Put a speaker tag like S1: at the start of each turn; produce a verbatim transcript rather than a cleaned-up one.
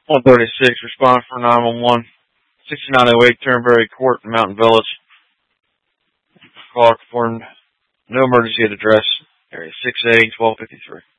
S1: one thirty-six, responding for nine one one. sixty-nine oh eight Turnberry Court in Mountain Village. Call confirmed. No emergency at address. Area six A, twelve fifty-three.